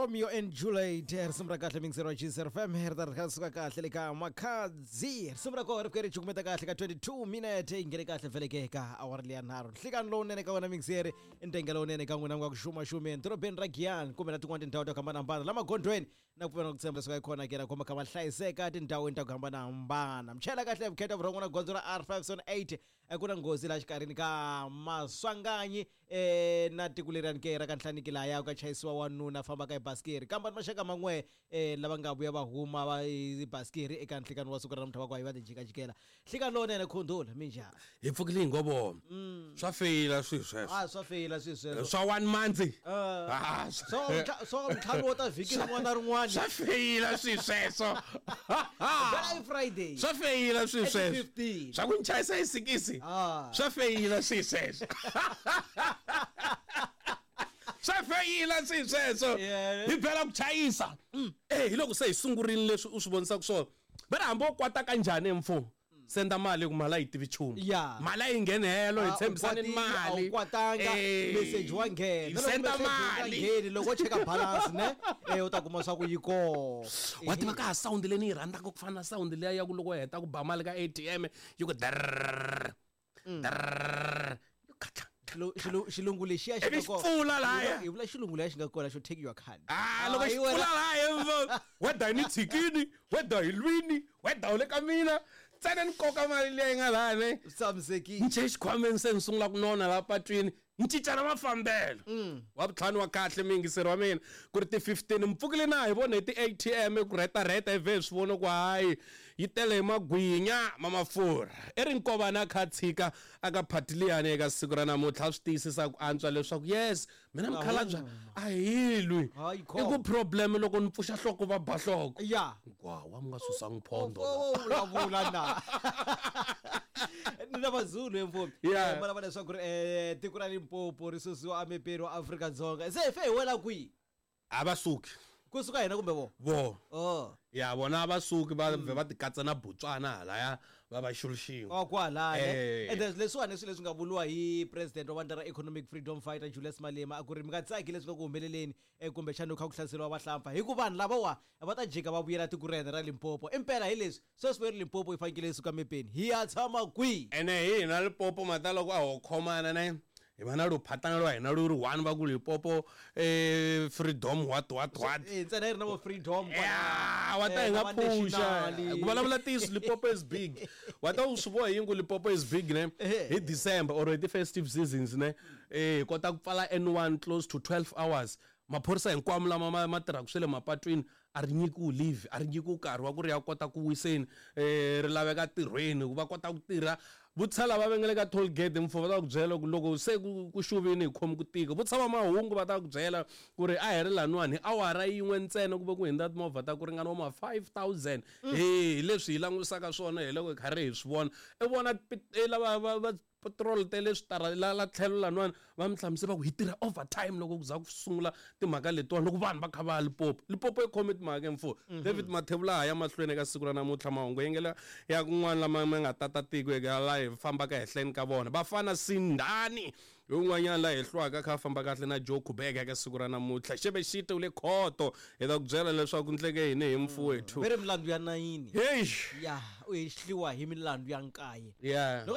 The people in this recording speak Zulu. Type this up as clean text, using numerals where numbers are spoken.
Romeo and Juliet risumra kahle mingisero Gisel FM herda rikasuka kahle leka Makadzi risumra ko rikere chukumeta kahle ka 22 minute ingere kahle velekeka awara le yanharu hlikani lo nene ka wona mingiseri intengela lo nene ka ngwana kwakushuma shume drobeni ra Giyani kumbe na tin'wana tindhawu to hambana lama gondweni na kupfuna ku tshembisa ka ikhona kena kuma ka mahlayiseka tindhawini ta ku hambana mchela kahle vukheta vurongona gondzo ra R508 kuna ngozi la xikarini ka Maswanganyi na tikulerani ke ra ka nhlaniki ya ka chayisiwa wanuna famba ka ibaskiri kambani mashaka man'we lava nga vuya va huma va ibaskiri eka nhlikani wa suku ra mthava kwa va tijikajikela hlikani lo nene khundula minjani hi pfukile ngobo swa feyila sweswo swa feyila sweswo swa 1 month so mthamo wa ta vhiki rin'wana na rin'wana swa feyila sweswo Black Friday swa feyila sweswo swa ku nchayisa isikisi swa feyila sweswo safeyila sisweso hiphela kuchayisa hiloko se hisungurile leswi u swi vonisaka swona bera hambo kwata kanjani emfo senda mali ku mala yitivi chumi mala yingenelo hi tshembisani mali kwatanga message wa nghena senda mali loko cheka balance ne u ta kuma swa ku yiko wativa ka sound leni yi rhandaka ku fana sound leya ya ku loko heta ku ba mali ka ATM yi ku dar xilungu lexiya xi nga kona i vula xilungu leya xi nga kona xo take your card loko xi pfula laya weda hi ni tshikini weda hi lwini weda u le ka mina tsena ni koka mali leyi nga lani tshamisekile nche xikhwameni se ni sungula ku nona la patwini ni cincana mafambelo wa vutlhanu wa kahle mingiseri wa mina ku ri ti-15 mpfukile na hi vona hi ti-ATM ku reta hi vhe swi vona ku hayi yi tele hi magwinya ma mafurha ri nkova na kha tshika aka phati liyani eka siku ra namuntlha swi tiyisisa ku antswa leswaku yes mina mukhalabya a hilwi i ku problem loko ni pfuxa nhloko va ba nhloko ngwawa mi nga susangi phondo vulavula na nina mazulu emfumi mana vale leswaku tiko ra Limpopo ri susiwa ameperi wa Afrika-Dzonga se hi fe hi wela kwihi a va suki kusuka hina kumbe vo ya vona va suki va ti katsa na Botswana halaya va va xilo xin'we kwalaya and leswiwani leswi nga vuliwa hi president wa vandla ra economic freedom fighter Julius Malema a ku ri mi nga tsaki leswi nga ku humeleleni kumbe xana kha ku hlaseriwa vahlampfa hi ku vanhu lavawa va ta jika va vuyela tiko ra Limpopo impela hi leswi sweswi ri Limpopo hi fanekele hi suka mepeni hi ya tshama kwihi ene hina Limpopo mata loko a ho khomana ne hi vana ro phatana lo hina lo ri one va ku Limpopo freedom what ntsena hi ri na vo freedom wa ta hi nga phusha ku vulavula tisi Limpopo is big wa ta u swi voha yingu Limpopo is big ne hi December or the festive seasons ne kota ku pfala N1 close to 12 hours maphorisa hinkwamo lama ma tirhaka swele mapatwini a ri nyikiwi leave a ri nyikiwi nkarhi wa ku ri ya kota ku wiseni ri laveka tirhweni ku va kota ku tirha vutshala va vengele ka toll gate mfo va ta ku byela ku loko se ku xuvini hi khomi ku tika vutshama mahungu va ta ku byela ku ri a hi ri laniwani hi awara yin'we ntsena ku va ku hindza timovha ta ku ringana wa ma 5000 hi leswi hi langutisaka swona hi loko hi karhi hi swi vona i vona lava patrol tele switara la tlhelo laniwani va mi hlamusela va ku hi tirha overtime loko ku za ku sungula timhaka letiwani loko vanhu va kha va Limpopo i khomi timhaka mfo David Mathebula ya mahlweni ka siku ra namuntlha mahungu yengela ya kun'wana lama ma nga tata tiko eka la hi fambaka ehenhleni ka vona vafana Sindani un'wanyana la hi hlwaka kha famba kahle na Joe Kubeka ka siku ra namuntlha xeve xite u le khoto hi ta ku byela leswaku ndleke hini hi mfu wethu veri milandu ya 9 hey ya u hehliwa hi milandu ya 9